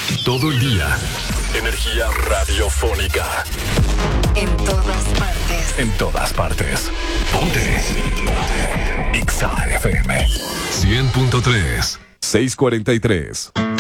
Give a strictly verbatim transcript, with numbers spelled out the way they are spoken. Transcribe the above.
Todo el día. Energía radiofónica. En todas partes. En todas partes. Ponte. Ponte. X A F M. cien punto tres. seiscientos cuarenta y tres.